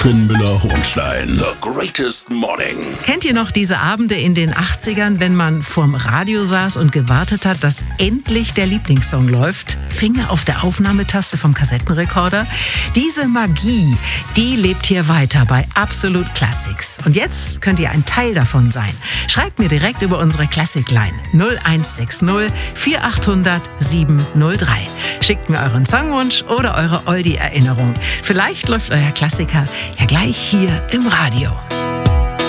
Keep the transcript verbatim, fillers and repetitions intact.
Finn Müller-Hohenstein, The Greatest Morning. Kennt ihr noch diese Abende in den achtzigern, wenn man vorm Radio saß und gewartet hat, dass endlich der Lieblingssong läuft? Finger auf der Aufnahmetaste vom Kassettenrekorder? Diese Magie, die lebt hier weiter bei Absolut Classics. Und jetzt könnt ihr ein Teil davon sein. Schreibt mir direkt über unsere Classic-Line null eins sechs null vier acht null null sieben null drei. Schickt mir euren Songwunsch oder eure Oldie-Erinnerung. Vielleicht läuft euer Klassiker ja gleich hier im Radio.